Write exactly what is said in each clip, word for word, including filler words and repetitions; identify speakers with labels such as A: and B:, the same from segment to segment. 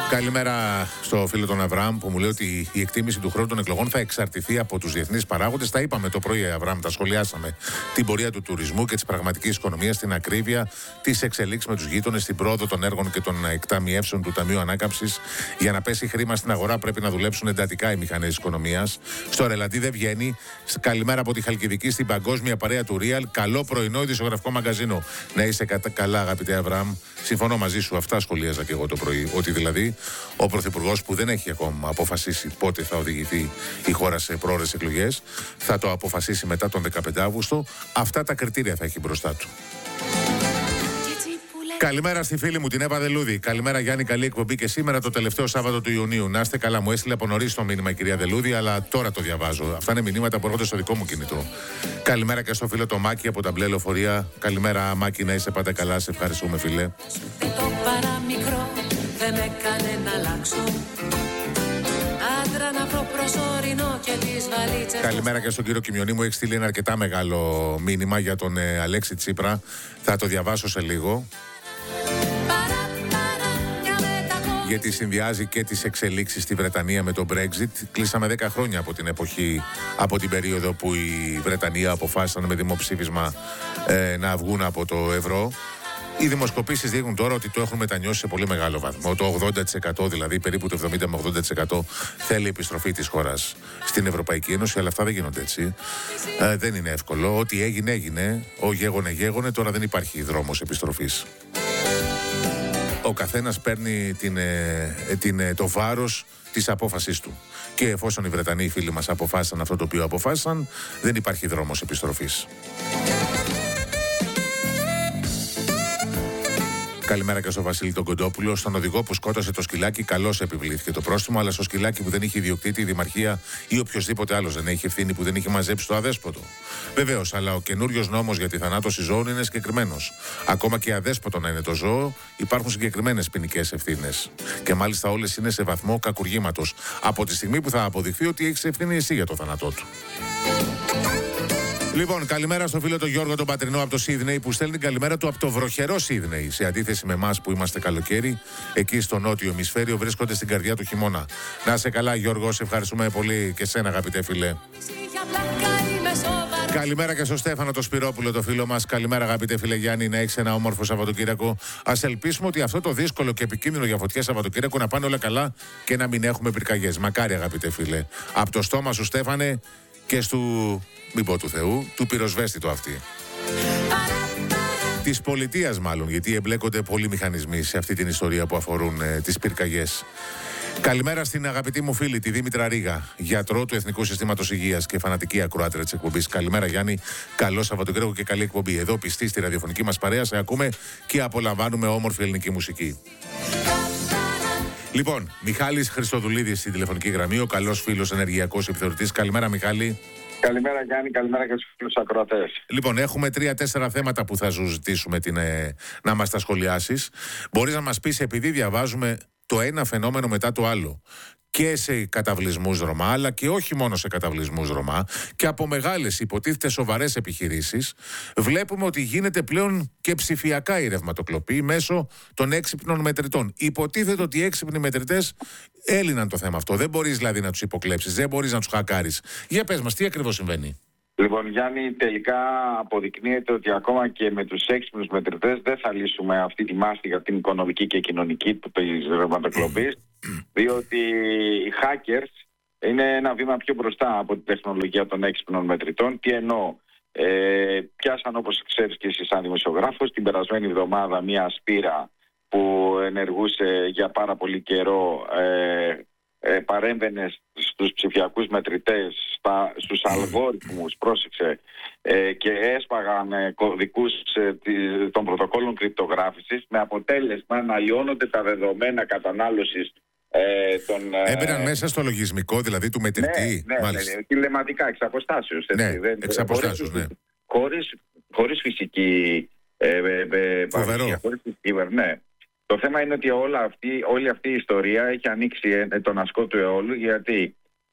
A: Καλημέρα στο φίλο τον Αβραάμ που μου λέει ότι η εκτίμηση του χρόνου των εκλογών θα εξαρτηθεί από τους διεθνείς παράγοντες. Τα είπαμε το πρωί, Αβραάμ, τα σχολιάσαμε. Την πορεία του τουρισμού και της πραγματικής οικονομίας, την ακρίβεια, τις εξελίξεις με τους γείτονες, την πρόοδο των έργων και των εκταμιεύσεων του Ταμείου Ανάκαμψης. Για να πέσει χρήμα στην αγορά πρέπει να δουλέψουν εντατικά οι μηχανές της οικονομίας. Στο ρελαντί δεν βγαίνει. Καλημέρα από τη Χαλκιδική στην παγκόσμια παρέα του Real. Καλό πρωινό ειδησιογραφικό μαγκαζίνο. Να είσαι καλά, αγαπητέ Αβραάμ. Συμφωνώ μαζί σου. Αυτά σχολίαζα και εγώ το πρωί. Ότι δηλαδή ο Πρωθυπουργός που δεν έχει ακόμα αποφασίσει πότε θα οδηγηθεί η χώρα σε πρόορες εκλογές, θα το αποφασίσει μετά τον δεκαπέντε Αυγούστου. Αυτά τα κριτήρια θα έχει μπροστά του. Καλημέρα στη φίλη μου την Εύα Δελούδη. Καλημέρα Γιάννη, καλή εκπομπή και σήμερα το τελευταίο Σάββατο του Ιουνίου. Να είστε καλά, μου έστειλε από νωρίς το μήνυμα η κυρία Δελούδη, αλλά τώρα το διαβάζω. Αυτά είναι μηνύματα που έρχονται στο δικό μου κινητό. Καλημέρα και στο φίλο το Μάκη από τα μπλε λεωφορεία. Καλημέρα Μάκη, να είσαι πάντα καλά, σε ευχαριστούμε φίλε.
B: Το παραμικρό δεν με έκανε να αλλάξω. Άντρα να βρω προσωρινό και τις βαλίτσες.
A: Καλημέρα και στον κύριο Κιμιονή, μου έχει στείλει ένα αρκετά μεγάλο μήνυμα για τον ε, Αλέξη Τσίπρα. Θα το διαβάσω σε λίγο. Γιατί συνδυάζει και τις εξελίξεις στη Βρετανία με το Brexit. Κλείσαμε δέκα χρόνια από την εποχή, από την περίοδο που η Βρετανία αποφάσισαν με δημοψήφισμα ε, να βγουν από το ευρώ. Οι δημοσκοπήσεις δείχνουν τώρα ότι το έχουν μετανιώσει σε πολύ μεγάλο βαθμό. Το ογδόντα τοις εκατό, δηλαδή περίπου το εβδομήντα με ογδόντα τοις εκατό θέλει επιστροφή της χώρας στην Ευρωπαϊκή Ένωση, αλλά αυτά δεν γίνονται έτσι. Ε, δεν είναι εύκολο. Ό,τι έγινε, έγινε. Ο γέγονε, γέγονε. Τώρα δεν υπάρχει δρόμος επιστροφής. Ο καθένας παίρνει την, την, το βάρος της απόφασής του. Και εφόσον οι Βρετανοί οι φίλοι μας αποφάσισαν αυτό το οποίο αποφάσισαν, δεν υπάρχει δρόμος επιστροφής. Καλημέρα και στο Βασίλη τον Κοντόπουλο. Στον οδηγό που σκότωσε το σκυλάκι, καλώς επιβλήθηκε το πρόστιμο, αλλά στο σκυλάκι που δεν είχε ιδιοκτήτη, η Δημαρχία ή οποιοδήποτε άλλος δεν έχει ευθύνη που δεν είχε μαζέψει το αδέσποτο. Βεβαίως, αλλά ο καινούριος νόμος για τη θανάτωση ζώων είναι συγκεκριμένος. Ακόμα και αδέσποτο να είναι το ζώο, υπάρχουν συγκεκριμένες ποινικές ευθύνες. Και μάλιστα όλες είναι σε βαθμό κακουργήματος. Από τη στιγμή που θα αποδειχθεί ότι έχεις ευθύνη εσύ για το θάνατό του. Λοιπόν, καλημέρα στο φίλο τον Γιώργο τον Πατρινό από το Σίδνεϊ που στέλνει καλημέρα του από το βροχερό Σίδνεϊ. Σε αντίθεση με εμάς που είμαστε καλοκαίρι, εκεί στο νότιο ημισφαίριο βρίσκονται στην καρδιά του χειμώνα. Να είσαι καλά, Γιώργο, σε ευχαριστούμε πολύ και σένα, αγαπητέ φίλε. Καλημέρα και στο Στέφανο το Σπυρόπουλο, το φίλο μας. Καλημέρα, αγαπητέ φίλε Γιάννη, να έχεις ένα όμορφο Σαββατοκύριακο. Ας ελπίσουμε ότι αυτό το δύσκολο και επικίνδυνο για φωτιά Σαββατοκύριακο να πάνε όλα καλά και να μην έχουμε πυρκαγιές. Μακάρι, αγαπητέ φίλε. Από το στόμα σου, Στέφανε, και στου, μην πω του Θεού, του πυροσβέστη αυτή. Της πολιτείας μάλλον, γιατί εμπλέκονται πολλοί μηχανισμοί σε αυτή την ιστορία που αφορούν ε, τις πυρκαγιές. Καλημέρα στην αγαπητή μου φίλη, τη Δήμητρα Ρίγα, γιατρό του Εθνικού Συστήματος Υγείας και φανατική ακροάτρια της εκπομπής. Καλημέρα Γιάννη, καλό Σαββατοκύριακο και καλή εκπομπή. Εδώ πιστή στη ραδιοφωνική μας παρέα, σε ακούμε και απολαμβάνουμε όμορφη ελληνική μουσική. Λοιπόν, Μιχάλης Χριστοδουλίδης στην τηλεφωνική γραμμή, ο καλός φίλος ενεργειακός επιθεωρητής. Καλημέρα Μιχάλη.
C: Καλημέρα Γιάννη, καλημέρα και στους φίλους ακροατές.
A: Λοιπόν, έχουμε τρία-τέσσερα θέματα που θα σου ζητήσουμε την, ε, να μας τα σχολιάσεις. Μπορείς να μας πεις, επειδή διαβάζουμε το ένα φαινόμενο μετά το άλλο, και σε καταβλισμούς Ρωμά, αλλά και όχι μόνο σε καταβλισμούς Ρωμά, και από μεγάλες υποτίθεται σοβαρές επιχειρήσεις, βλέπουμε ότι γίνεται πλέον και ψηφιακά η ρευματοκλοπή μέσω των έξυπνων μετρητών. Υποτίθεται ότι οι έξυπνοι μετρητές έλυναν το θέμα αυτό. Δεν μπορείς δηλαδή να τους υποκλέψεις, δεν μπορείς να τους χακάρεις. Για πες μας, τι ακριβώς συμβαίνει?
C: Λοιπόν, Γιάννη, τελικά αποδεικνύεται ότι ακόμα και με τους έξυπνους μετρητές δεν θα λύσουμε αυτή τη μάστιγα την οικονομική και κοινωνική της ρευματοκλοπής, διότι οι hackers είναι ένα βήμα πιο μπροστά από την τεχνολογία των έξυπνων μετρητών. Τι εννοώ? Ε, πιάσαν, όπως ξέρεις και εσύ σαν δημοσιογράφος, την περασμένη εβδομάδα μια σπήρα που ενεργούσε για πάρα πολύ καιρό, ε, ε, παρέμβαινε στους ψηφιακούς μετρητές, στα, στους αλγόριθμους, πρόσεξε, ε, και έσπαγαν ε, κωδικούς ε, των πρωτοκόλων κρυπτογράφησης, με αποτέλεσμα να λιώνονται τα δεδομένα κατανάλωσης ε, των...
A: Έμπαιναν ε, μέσα στο λογισμικό δηλαδή του μετρητή.
C: Ναι, ναι, ναι, ναι, τηλεματικά, εξ αποστάσεως.
A: Ναι, εξ αποστάσεως, ναι.
C: Χωρίς, χωρίς φυσική ε, ε, παρουσία, χωρίς φυσική, ναι. Το θέμα είναι ότι όλα αυτή, όλη αυτή η ιστορία έχει ανοίξει τον ασκό του αιώλου, γιατί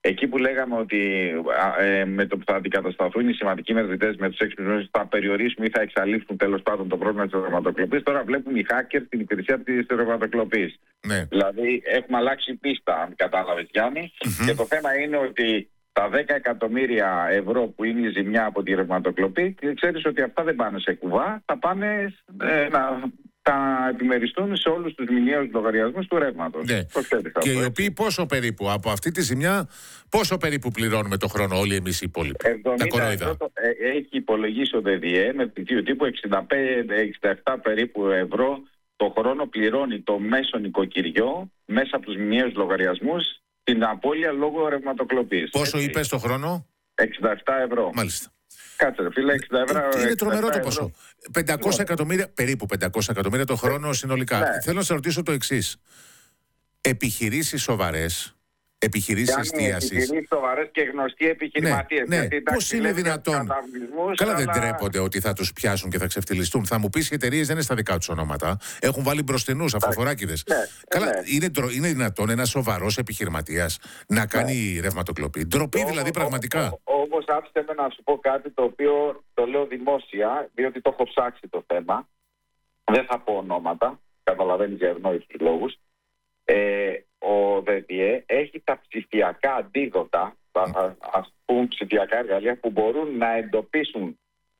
C: εκεί που λέγαμε ότι ε, με το που θα αντικατασταθούν οι σημαντικοί μετρητές με τους έξυπνους θα περιορίσουν ή θα εξαλείψουν τέλος πάντων το πρόβλημα της ρευματοκλοπής, τώρα βλέπουμε οι hackers στην υπηρεσία της ρευματοκλοπής. Ναι. Δηλαδή έχουμε αλλάξει πίστα, αν κατάλαβες Γιάννη, mm-hmm. και το θέμα είναι ότι τα δέκα εκατομμύρια ευρώ που είναι η ζημιά από τη ρευματοκλοπή, ξέρεις ότι αυτά δεν πάνε σε κουβά, θα πάνε ε, να τα επιμεριστούν σε όλους τους μηνιαίους λογαριασμούς του ρεύματος. Ναι.
A: Και οι οποίοι πόσο περίπου από αυτή τη ζημιά, πόσο περίπου πληρώνουμε το χρόνο όλοι εμείς οι υπόλοιποι, τα κορόιδα.
C: Έχει υπολογίσει ο ΔΔΕ με πτυχίο τύπου εξήντα πέντε εξήντα επτά περίπου ευρώ το χρόνο πληρώνει το μέσο νοικοκυριό μέσα από τους μηνιαίους λογαριασμούς την απώλεια λόγω ρευματοκλοπής.
A: Πόσο έτσι είπες το χρόνο?
C: εξήντα επτά ευρώ.
A: Μάλιστα.
C: Κάτσε, φίλε, εξήντα ευρώ.
A: Είναι τρομερό το ποσό. πεντακόσια εκατομμύρια, περίπου πεντακόσια εκατομμύρια το χρόνο συνολικά. Ναι. Θέλω να σε ρωτήσω το εξής. Επιχειρήσεις σοβαρές, επιχειρήσεις εστίασης.
C: Επιχειρήσεις σοβαρές και γνωστοί επιχειρηματίες.
A: Ναι, ναι. Πώς είναι δυνατόν? Καλά, αλλά δεν τρέπονται ότι θα τους πιάσουν και θα ξεφτυλιστούν. Θα μου πεις οι εταιρείες δεν είναι στα δικά τους ονόματα. Έχουν βάλει μπροστινούς αυτοφοράκηδες. Ναι, Καλά, ναι. Είναι, είναι δυνατόν ένας σοβαρός επιχειρηματίας να κάνει ναι. ρευματοκλοπή? Ντροπή δηλαδή πραγματικά.
C: Όμως άφησε με να σου πω κάτι το οποίο το λέω δημόσια, διότι το έχω ψάξει το θέμα. Δεν θα πω ονόματα, καταλαβαίνεις για ευνόητους λόγους. Ε, ο ΔΔΕ έχει τα ψηφιακά αντίδοτα, τα, ας πούμε ψηφιακά εργαλεία που μπορούν να εντοπίσουν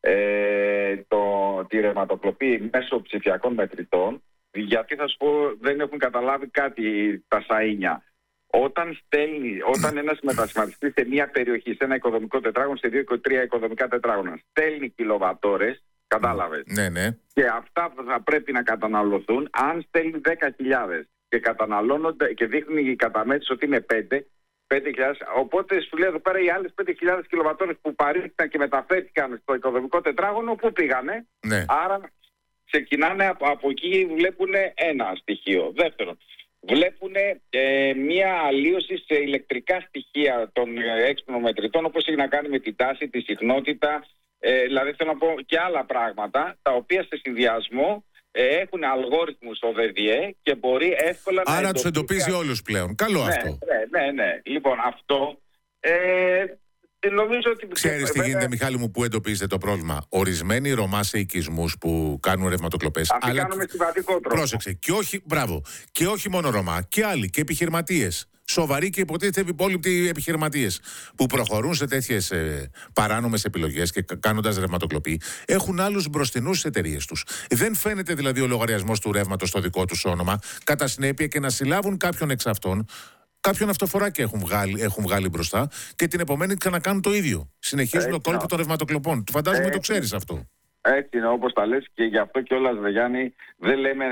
C: ε, το, τη ρευματοκλοπή μέσω ψηφιακών μετρητών, γιατί θα σου πω δεν έχουν καταλάβει κάτι τα σαΐνια. Όταν, στέλνει, όταν ένας μετασχηματιστής σε μια περιοχή, σε ένα οικοδομικό τετράγωνο, σε δύο ή τρία οικοδομικά τετράγωνα, στέλνει κιλοβατόρες, κατάλαβες,
A: ναι, ναι.
C: και αυτά θα πρέπει να καταναλωθούν. Αν στέλνει δέκα χιλιάδες και καταναλώνονται και δείχνει η καταμέτρηση ότι είναι πέντε χιλιάδες, οπότε σου λέει εδώ πέρα οι άλλες πέντε χιλιάδες κιλοβατόρες που παρήχθηκαν και μεταφέρθηκαν στο οικοδομικό τετράγωνο, πού πήγανε?
A: Ναι.
C: Άρα ξεκινάνε από, από εκεί, βλέπουν ένα στοιχείο. Δεύτερον, βλέπουν ε, μία αλλίωση σε ηλεκτρικά στοιχεία των ε, έξυπνων μετρητών, όπως έχει να κάνει με την τάση, τη συχνότητα, ε, δηλαδή θέλω να πω και άλλα πράγματα, τα οποία σε συνδυασμό ε, έχουν αλγόριθμους στο ΔΔΕ και μπορεί εύκολα
A: Άρα
C: να...
A: Άρα τους εντοπίζει όλους πλέον. Καλό
C: ναι,
A: αυτό.
C: Ναι, ναι, ναι. Λοιπόν, αυτό... Ε, νομίζω ότι...
A: Ξέρεις τι γίνεται, Μιχάλη μου, που εντοπίζεται το πρόβλημα? Ορισμένοι Ρωμά σε οικισμούς που κάνουν ρευματοκλοπές.
C: Αυτοί αλλά... κάνουν με συμβατικό τρόπο.
A: Πρόσεξε. Και όχι, μπράβο. Και όχι μόνο Ρωμά, και άλλοι, και επιχειρηματίες. Σοβαροί και υποτίθεται υπόλοιποι επιχειρηματίες που προχωρούν σε τέτοιες ε, παράνομες επιλογές και κάνοντας ρευματοκλοπή, έχουν άλλους μπροστινούς στις εταιρείες τους. Δεν φαίνεται δηλαδή ο λογαριασμός του ρεύματος στο δικό τους όνομα, κατά συνέπεια και να συλλάβουν κάποιον εξ αυτών. Κάποιον αυτοφοράκι έχουν βγάλει, έχουν βγάλει μπροστά και την επομένη ξανακάνουν το ίδιο. Συνεχίζουν το κόλπο των ρευματοκλοπών. Φαντάζομαι το ξέρεις αυτό.
C: Έτσι είναι, όπως τα λες, και γι' αυτό κιόλας, δε Γιάννη, δεν λέμε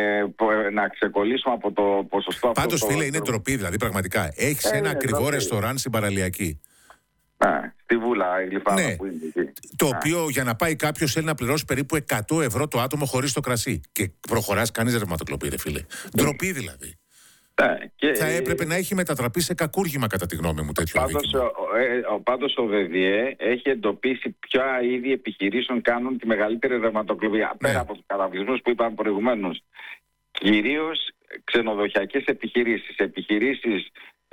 C: ε, να ξεκολλήσουμε από το ποσοστό αυτό.
A: Πάντως, φίλε, είναι ντροπή, δηλαδή πραγματικά. Έχεις ε, ένα ακριβό ντροπή. Ρεστοράν στην παραλιακή.
C: Ναι, στη Βούλα, η Γλυφάδα,
A: ναι,
C: που είναι εκεί.
A: Το ναι. οποίο για να πάει κάποιος θέλει να πληρώσει περίπου εκατό ευρώ το άτομο χωρίς το κρασί. Και προχωράς, κάνεις ρευματοκλοπή, ρε φίλε. Ντροπή δηλαδή.
C: Ναι, και...
A: Θα έπρεπε να έχει μετατραπεί σε κακούργημα, κατά τη γνώμη μου, τέτοιο
C: πάντως, ο, ο, πάντως ο ΔΔΕ έχει εντοπίσει ποια είδη επιχειρήσεων κάνουν τη μεγαλύτερη ρευματοκλοπή. Ναι. Πέρα από τους καταβλισμούς που είπαμε προηγουμένως. Κυρίως ξενοδοχειακές επιχειρήσεις, επιχειρήσεις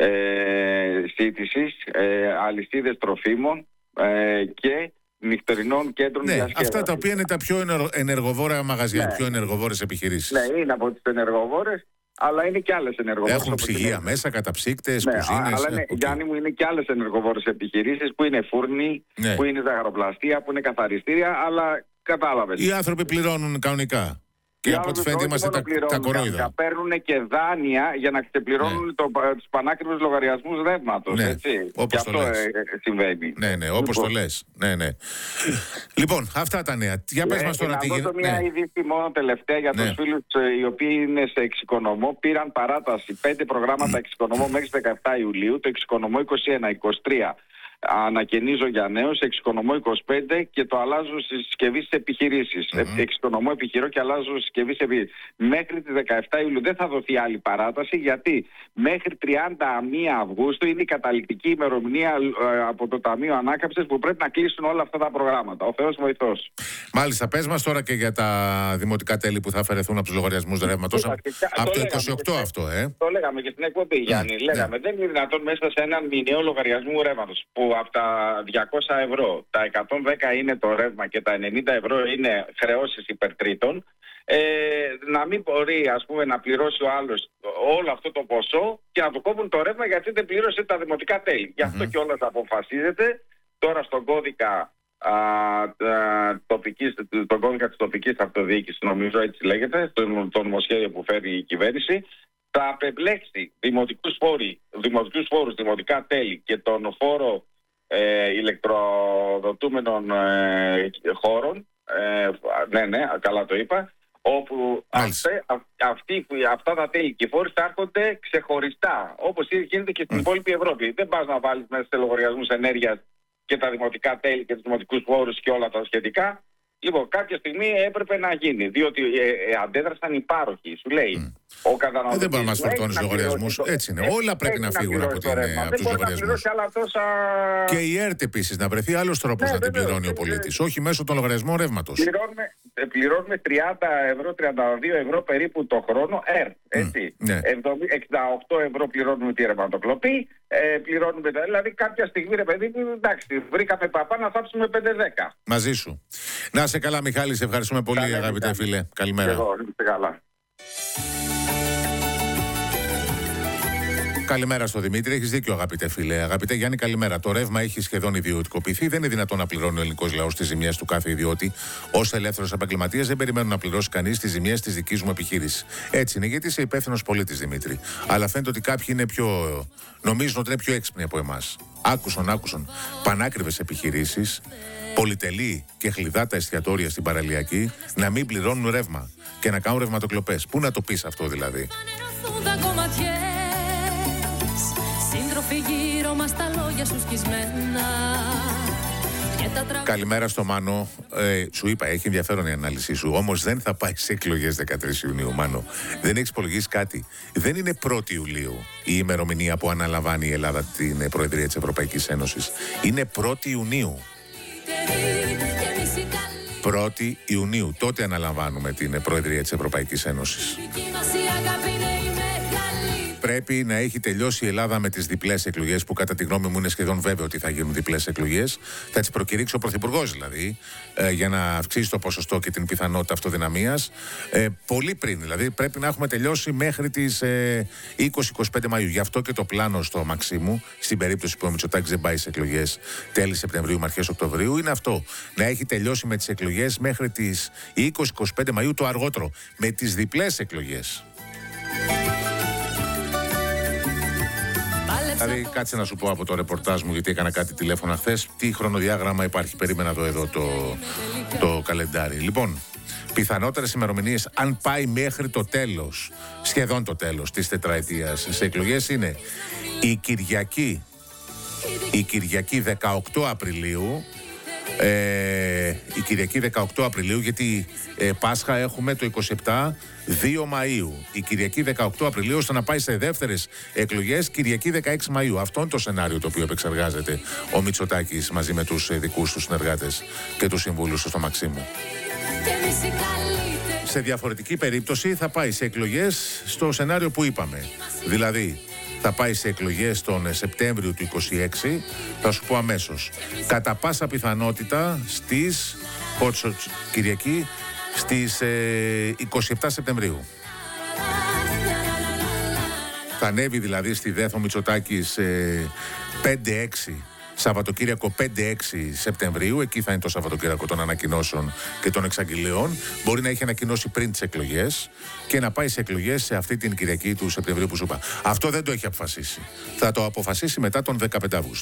C: ε, σύντησης, ε, αλυσίδες τροφίμων ε, και νυχτερινών κέντρων
A: ναι,
C: διασκέδασης.
A: Αυτά τα οποία είναι τα πιο ενεργοβόρα μαγαζιά, ναι. πιο ενεργοβόρες επιχειρήσεις.
C: Ναι, είναι από τις ενεργοβόρες. Αλλά είναι και άλλες ενεργοβόρες.
A: Έχουν ψυγεία μέσα, καταψύκτες,
C: ναι,
A: κουζίνες.
C: Αλλά είναι, okay. Γιάννη μου, είναι και άλλες ενεργοβόρες επιχειρήσεις που είναι φούρνοι, ναι. που είναι ζαχαροπλαστεία, που είναι καθαριστήρια, αλλά κατάλαβες.
A: Οι άνθρωποι πληρώνουν κανονικά. Και από ό,τι φαίνεται είμαστε τα, τα κορόιδα.
C: Παίρνουν και δάνεια για να ξεπληρώνουν ναι. το, τους πανάκριβους λογαριασμούς ρεύματος.
A: Ναι.
C: Έτσι.
A: Όπως
C: και
A: το
C: αυτό
A: λες.
C: Ε, συμβαίνει.
A: Ναι, ναι, όπως λοιπόν. το λες. Ναι, ναι. Λοιπόν, αυτά τα νέα. Για πες ε, μας τώρα τι γίνεται.
C: Να δώσω μια ναι. είδηση μόνο τελευταία για τους ναι. φίλους οι οποίοι είναι σε εξοικονομώ. Πήραν παράταση πέντε προγράμματα εξοικονομώ μέχρι δεκαεπτά Ιουλίου. Το εξοικονομώ είκοσι ένα είκοσι τρία ανακαινίζω για νέους, εξοικονομώ είκοσι πέντε και το αλλάζω στη συσκευή στις επιχειρήσεις. Mm-hmm. Εξοικονομώ επιχειρώ και αλλάζω συσκευή σε επιχειρήσεις. Μέχρι τη δεκαεφτά Ιουλίου δεν θα δοθεί άλλη παράταση, γιατί μέχρι τριάντα μία Αυγούστου είναι η καταληκτική ημερομηνία ε, από το Ταμείο Ανάκαμψης που πρέπει να κλείσουν όλα αυτά τα προγράμματα. Ο Θεός βοηθός.
A: Μάλιστα, πες μας τώρα και για τα δημοτικά τέλη που θα αφαιρεθούν από τους λογαριασμούς ρεύματος. Από το είκοσι οκτώ
C: και,
A: αυτό, ε.
C: Το λέγαμε και στην εκπομπή, Γιάννη. Mm. Λέγαμε, yeah. δεν είναι δυνατόν μέσα σε έναν μηνιαίο λογαριασμό ρεύματος που από τα διακόσια ευρώ τα εκατόν δέκα είναι το ρεύμα και τα ενενήντα ευρώ είναι χρεώσεις υπερτρίτων, ε, να μην μπορεί, ας πούμε, να πληρώσει ο άλλος όλο αυτό το ποσό και να του κόβουν το ρεύμα γιατί δεν πλήρωσε τα δημοτικά τέλη. Γι' αυτό mm-hmm. κιόλας αποφασίζεται τώρα στον κώδικα Α, α, τοπικής, τον κώδικα της τοπικής αυτοδιοίκησης, νομίζω έτσι λέγεται, το, το νομοσχέδιο που φέρει η κυβέρνηση, θα απεμπλέξει δημοτικούς, φόροι, δημοτικούς φόρους, δημοτικά τέλη και τον φόρο ε, ηλεκτροδοτούμενων ε, χώρων, ε, ναι, ναι, καλά το είπα, όπου αυτέ, α, αυτοί, αυτά τα τέλη και οι φόροι θα έρχονται ξεχωριστά, όπως γίνεται και στην mm. υπόλοιπη Ευρώπη. Δεν πας να βάλεις μέσα σε λογαριασμούς ενέργειας και τα δημοτικά τέλη και τους δημοτικούς φόρους και όλα τα σχετικά. Λοιπόν, κάποια στιγμή έπρεπε να γίνει, διότι ε, ε, αντέδρασαν οι πάροχοι. Σου λέει, mm. ο καταναλωτής.
A: Δεν μπορεί να μας φορτώνει λογαριασμούς. Έτσι είναι. Όλα έχει, πρέπει να φύγουν από, την, από τους λογαριασμούς.
C: Τόσα...
A: Και η ΕΡΤ επίσης, να βρεθεί άλλος τρόπος ναι, να την πληρώνει ο πολίτης, όχι μέσω των λογαριασμών ρεύματος.
C: Πληρώνουμε, πληρώνουμε τριάντα ευρώ, τριάντα δύο ευρώ περίπου το χρόνο ΕΡΤ. Έτσι. Mm, ναι. εξήντα οκτώ ευρώ πληρώνουμε τη ρευματοκλοπή. Ε, πληρώνουμε, δηλαδή κάποια στιγμή, ρε παιδί μου, εντάξει, βρήκαμε παπά να θάψουμε πέντε δέκα.
A: Μαζί σου. Να σε καλά, Μιχάλη, σε ευχαριστούμε πολύ, καλά, αγαπητέ καλά. Φίλε. Καλημέρα.
C: Εγώ, καλά.
A: Καλημέρα στο Δημήτρη. Έχεις δίκιο, αγαπητέ φίλε. Αγαπητέ Γιάννη, καλημέρα. Το ρεύμα έχει σχεδόν ιδιωτικοποιηθεί. Δεν είναι δυνατόν να πληρώνει ο ελληνικός λαός τις ζημιές του κάθε ιδιώτη. Ως ελεύθερος επαγγελματίας δεν περιμένουν να πληρώσει κανείς τις ζημιές της δικής μου επιχείρησης. Έτσι είναι, γιατί είσαι υπεύθυνος πολίτης, Δημήτρη. Αλλά φαίνεται ότι κάποιοι είναι πιο. Νομίζουν ότι είναι πιο έξυπνοι από εμάς. Άκουσον, άκουσον. Πανάκριβες επιχειρήσεις, πολυτελή και χλιδάτα εστιατόρια στην παραλιακή να μην πληρώνουν ρεύμα και να κάνουν ρευματοκλοπές. Πού να το πεις αυτό δηλαδή? Καλημέρα στο Μάνο. Ε, σου είπα, έχει ενδιαφέρον η ανάλυση σου. Όμως δεν θα πάει σε εκλογές δεκατρείς Ιουνίου, Μάνο. Δεν έχεις υπολογίσει κάτι. Δεν είναι πρώτη Ιουλίου η ημερομηνία που αναλαμβάνει η Ελλάδα την Προεδρία της Ευρωπαϊκής Ένωσης. Είναι πρώτη Ιουνίου. πρώτη Ιουνίου. Τότε αναλαμβάνουμε την Προεδρία της Ευρωπαϊκής Ένωσης. Πρέπει να έχει τελειώσει η Ελλάδα με τις διπλές εκλογές, που κατά τη γνώμη μου είναι σχεδόν βέβαιο ότι θα γίνουν διπλές εκλογές. Θα τις προκηρύξει ο Πρωθυπουργός δηλαδή, ε, για να αυξήσει το ποσοστό και την πιθανότητα αυτοδυναμίας. Ε, πολύ πριν, δηλαδή πρέπει να έχουμε τελειώσει μέχρι τις ε, είκοσι με είκοσι πέντε Μαΐου. Γι' αυτό και το πλάνο στο Μαξίμου, στην περίπτωση που ο Μητσοτάκης δεν πάει σε εκλογές τέλη Σεπτεμβρίου με αρχές Οκτωβρίου, είναι αυτό. Να έχει τελειώσει με τις εκλογές μέχρι τις είκοσι με είκοσι πέντε Μαΐου το αργότερο. Με τις διπλές εκλογές. Δηλαδή, κάτσε να σου πω από το ρεπορτάζ μου, γιατί έκανα κάτι τηλέφωνα χθες, τι χρονοδιάγραμμα υπάρχει. Περίμενα εδώ, εδώ το, το καλεντάρι. Λοιπόν, πιθανότερες ημερομηνίες, αν πάει μέχρι το τέλος, σχεδόν το τέλος της τετραετίας σε εκλογές, είναι η Κυριακή, η Κυριακή δεκαοκτώ Απριλίου, Ε, η Κυριακή δεκαοκτώ Απριλίου, γιατί ε, Πάσχα έχουμε το είκοσι επτά, δύο Μαΐου. Η Κυριακή δεκαοκτώ Απριλίου, ώστε να πάει σε δεύτερες εκλογές Κυριακή δεκαέξι Μαΐου. Αυτό είναι το σενάριο το οποίο επεξεργάζεται ο Μητσοτάκης μαζί με τους ε, δικούς του συνεργάτες και τους συμβούλους του στο Μαξίμου. Σε διαφορετική περίπτωση θα πάει σε εκλογές στο σενάριο που είπαμε. Δηλαδή θα πάει σε εκλογές τον Σεπτέμβριο του είκοσι έξι, θα σου πω αμέσως. Κατά πάσα πιθανότητα στις, πότσο, Κυριακή, στις ε, είκοσι επτά Σεπτεμβρίου. Θα ανέβει δηλαδή στη Δέθο Μητσοτάκης ε, πέντε έξι Σαββατοκύριακο πέντε έξι Σεπτεμβρίου, εκεί θα είναι το Σαββατοκύριακο των ανακοινώσεων και των εξαγγελιών. Μπορεί να έχει ανακοινώσει πριν τις εκλογές και να πάει σε εκλογές σε αυτή την Κυριακή του Σεπτεμβρίου που σου είπα. Αυτό δεν το έχει αποφασίσει. Θα το αποφασίσει μετά τον δεκαπέντε Αυγούστου.